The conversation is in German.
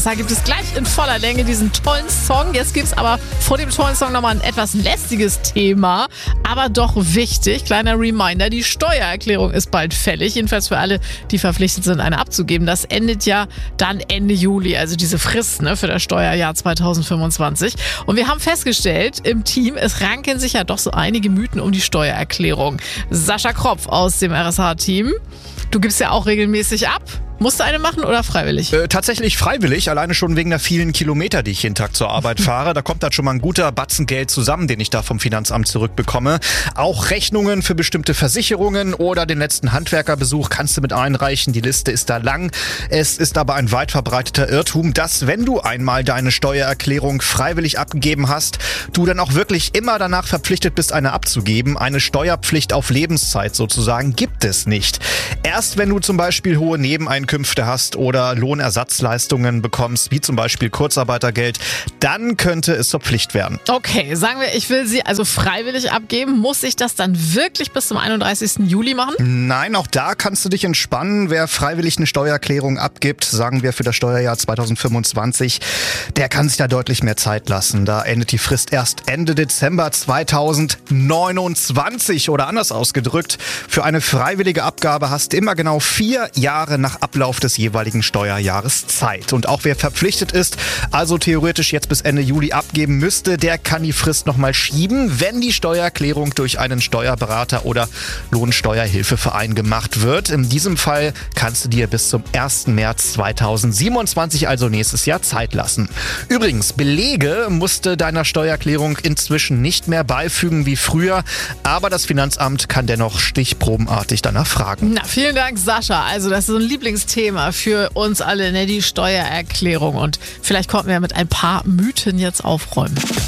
Elsa gibt es gleich in voller Länge diesen tollen Song. Jetzt gibt es aber vor dem tollen Song nochmal ein etwas lästiges Thema, aber doch wichtig. Kleiner Reminder, die Steuererklärung ist bald fällig, jedenfalls für alle, die verpflichtet sind, eine abzugeben. Das endet ja dann Ende Juli, also diese Frist für das Steuerjahr 2025. Und wir haben festgestellt im Team, es ranken sich ja doch so einige Mythen um die Steuererklärung. Sascha Kropf aus dem RSH-Team, du gibst ja auch regelmäßig ab. Musst du eine machen oder freiwillig? Tatsächlich freiwillig, alleine schon wegen der vielen Kilometer, die ich jeden Tag zur Arbeit fahre. Da kommt dann schon mal ein guter Batzen Geld zusammen, den ich da vom Finanzamt zurückbekomme. Auch Rechnungen für bestimmte Versicherungen oder den letzten Handwerkerbesuch kannst du mit einreichen. Die Liste ist da lang. Es ist aber ein weit verbreiteter Irrtum, dass, wenn du einmal deine Steuererklärung freiwillig abgegeben hast, du dann auch wirklich immer danach verpflichtet bist, eine abzugeben. Eine Steuerpflicht auf Lebenszeit sozusagen gibt es nicht. Erst wenn du zum Beispiel hohe Nebeneinkünfte hast oder Lohnersatzleistungen bekommst, wie zum Beispiel Kurzarbeitergeld, dann könnte es zur Pflicht werden. Okay, sagen wir, ich will sie also freiwillig abgeben. Muss ich das dann wirklich bis zum 31. Juli machen? Nein, auch da kannst du dich entspannen. Wer freiwillig eine Steuererklärung abgibt, sagen wir für das Steuerjahr 2025, der kann sich da deutlich mehr Zeit lassen. Da endet die Frist erst Ende Dezember 2029 oder anders ausgedrückt. Für eine freiwillige Abgabe hast du immer genau 4 Jahre nach Ablauf des jeweiligen Steuerjahres Zeit. Und auch wer verpflichtet ist, also theoretisch jetzt bis Ende Juli abgeben müsste, der kann die Frist nochmal schieben, wenn die Steuererklärung durch einen Steuerberater oder Lohnsteuerhilfeverein gemacht wird. In diesem Fall kannst du dir bis zum 1. März 2027, also nächstes Jahr, Zeit lassen. Übrigens, Belege musste deiner Steuererklärung inzwischen nicht mehr beifügen wie früher, aber das Finanzamt kann dennoch stichprobenartig danach fragen. Na, vielen Dank, Sascha. Also das ist ein Lieblingsthema für uns alle, die Steuererklärung. Und vielleicht konnten wir mit ein paar Mythen jetzt aufräumen.